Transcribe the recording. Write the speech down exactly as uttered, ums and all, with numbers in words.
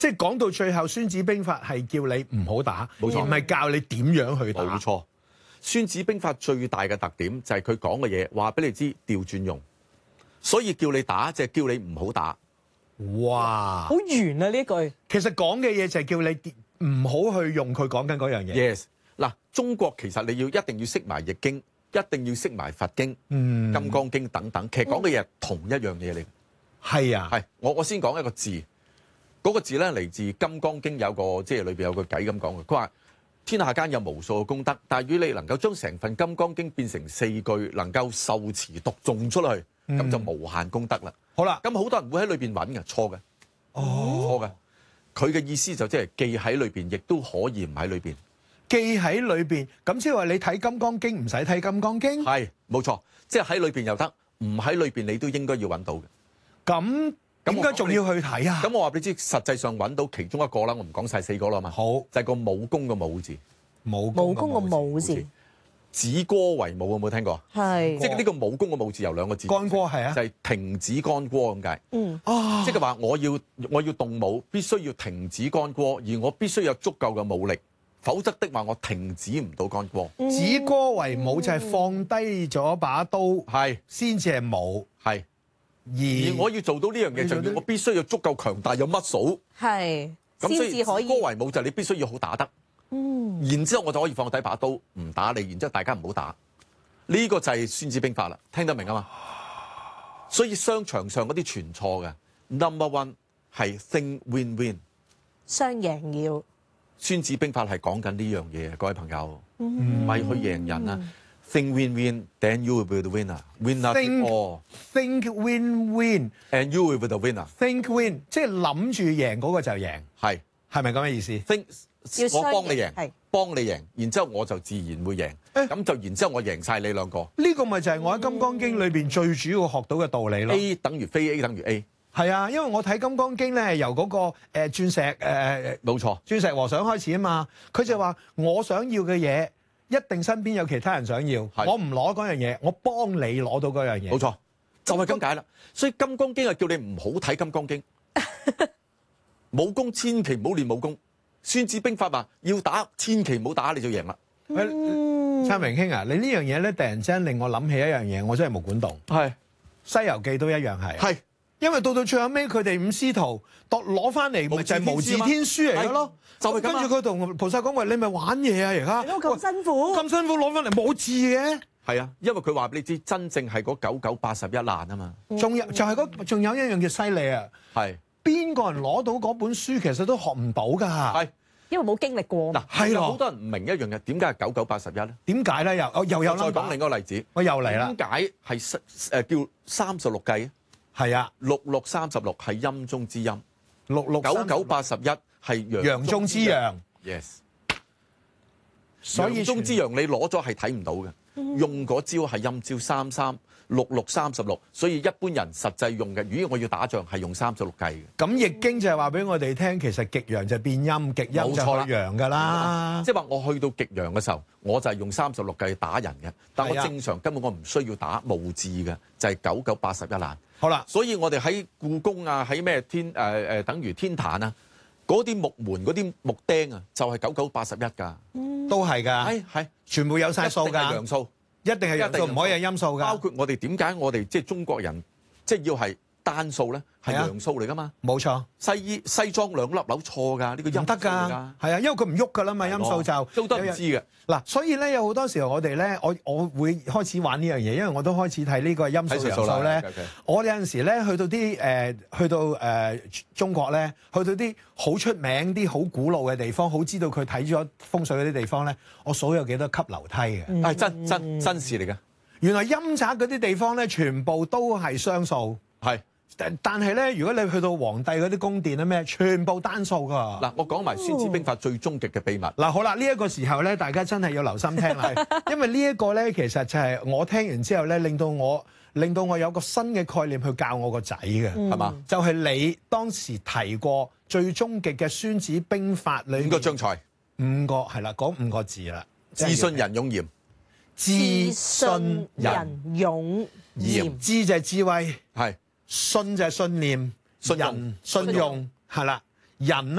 即係講到最後，《孫子兵法》係叫你唔好打， 冇錯， 唔係教你點樣去打。 冇錯，《孫子兵法》最大嘅特點就係佢講嘅嘢話俾你知調轉用，所以叫你打就係叫你唔好打。 哇！ 好圓啊呢句。其實講嘅嘢就係叫你唔好去用佢講緊嗰樣嘢。 Yes， 嗱，中國其實你要一定要識埋易經，一定要識埋佛經、 嗯、 金剛經等等，其實講嘅嘢係同一樣嘢嚟。 係啊， 係我我先講一個字，嗰、那個字咧嚟自《金剛經》，有個即係裏邊有個偈咁講嘅。佢話天下間有無數嘅功德，但係如果你能夠將成份《金剛經》變成四句，能夠受持讀誦出去，咁、嗯、就無限功德啦。 好啦， 咁好多人會喺裏邊揾嘅，錯嘅， 哦， 錯嘅。佢嘅意思就即係既喺裏邊，亦都可以唔喺裏邊。 既喺裏邊，咁即係話你睇《金剛經》唔使睇《金剛經》？ 係冇錯，即係喺裏邊又得，唔喺裏邊你都應該要揾到嘅。 咁點解仲要去睇啊？ 咁我話俾你知，實際上揾到其中一個啦，我唔講晒四個啦嘛。 好， 就係個武功嘅武字。 武功嘅武字。 止戈為武，有冇聽過？ 係。 即係呢個武功嘅武字由兩個字。 干戈係啊。 就係停止干戈咁解。 嗯。 啊。 即係話我要我要動武，必須要停止干戈，而我必須有足夠嘅武力，否則的話我停止唔到干戈。 止戈為武就係放低咗把刀， 係先至係武。 係。 而而我要做到呢樣嘢，就要我必須要足夠強大，有乜數？ 係。 咁所以先至可以。 止戈為武就係你必須要好打得。 嗯。 然之後我就可以放低把刀，唔打你。然之後大家唔好打。呢、這個就係《孫子兵法》啦，聽得明啊嘛？所以商場上嗰啲全錯嘅 ，number one 係 think win win， 雙贏要。《 孫子兵法》係講緊呢樣嘢，各位朋友，唔、 嗯、 係去贏人啊。Think win win，then you will be the winner。Winner take all。Think win win，and you will be the winner。 Think win， 即係諗住贏嗰個就贏， 係係咪咁嘅意思 ？Think 我幫你贏， 係幫你贏，然之後我就自然會贏。咁就然之後我贏晒你兩個。 呢個咪就係我喺《金剛經》裏邊最主要學到嘅道理咯。 A 等於非 A 等於 A。 係啊，因為我睇《金剛經》咧，係由嗰個誒鑽石誒， 冇錯， 鑽石和尚開始啊嘛。佢就話我想要嘅嘢，一定身邊有其他人想要。我唔攞嗰樣嘢，我幫你攞到嗰樣嘢。 冇錯，就係咁解啦。所以《金剛經》係叫你唔好睇《金剛經》，武功千祈唔好練武功。孫子兵法話要打，千祈唔好打，你就贏啦。 嗯，燦榮兄啊，你呢樣嘢咧，突然之間令我諗起一樣嘢，我真係冇管動。 係《 西遊記》都一樣係。 係， 因為到到最後尾，佢哋五師徒攞攞翻嚟，咪就係無字天書嚟嘅咯。 就係咁。 跟住佢同菩薩講話：你咪玩嘢啊！而家咁辛苦， 咁辛苦攞翻嚟冇字嘅。 係啊，因為佢話俾你知，真正係嗰九九八十一難啊嘛。 仲有就係嗰，仲有一樣叫犀利啊！ 係。 邊個人攞到嗰本書，其實都學唔到㗎。 係， 因為冇經歷過。 嗱，係咯，好多人唔明一樣嘢，點解係九九八十一咧？ 點解咧？又又有再講另一個例子， 我又嚟啦。 點解係誒叫三十六計啊？ 係啊， 六六三十六係陰中之陰， 六六九九八十一係陽中之陽。 Yes， 所以陽中之陽你攞咗係睇唔到嘅，用嗰招係陰招三三。六六三十六，所以一般人實際用嘅，如果我要打仗係用三十六計嘅。 咁易經就係話俾我哋聽，其實極陽就變陰，極陰就係陽㗎啦。 即係話我去到極陽嘅時候，我就係用三十六計打人嘅。但我正常根本我唔需要打無字嘅，就係九九八十一難。 好啦， 所以我哋喺故宮啊，喺咩天誒誒、呃，等於天壇啊，嗰啲木門嗰啲木釘啊，就係九九八十一㗎。 都係㗎。係係，全部有晒數㗎。 陽數。 一定係陽數，唔可以係陰數㗎。 包括我哋點解我哋即係中國人，即係要係單數咧，係陽數嚟㗎嘛。 冇錯。西醫西裝兩粒樓錯㗎，呢個陰唔得㗎。係啊，因為佢唔喐㗎啦嘛，陰數就都多人知嘅。 嗱，所以咧有好多時候我哋咧，我我會開始玩呢樣嘢，因為我都開始睇呢個陰數陽數咧。我有陣時咧去到啲誒，去到誒中國咧，去到啲好出名、啲好古老嘅地方，好知道佢睇咗風水嗰啲地方咧，我數有幾多級樓梯嘅。 係真真真事嚟嘅。 原來陰宅嗰啲地方咧，全部都係雙數。 係。 但但係咧，如果你去到皇帝嗰啲宮殿咧，咩全部單數㗎。 嗱，我講埋《孫子兵法》最終極嘅秘密。 嗱，好啦，呢一個時候咧，大家真係要留心聽啦，因為呢一個咧，其實就係我聽完之後咧，令到我令到我有個新嘅概念去教我個仔嘅，係嘛？就係你當時提過最終極嘅《孫子兵法》裏面五個將才， 五個係啦，講五個字啦， 自信仁勇嚴。 自信仁勇嚴， 智就係智慧， 係。 信就係信念， 信人信用係啦， 人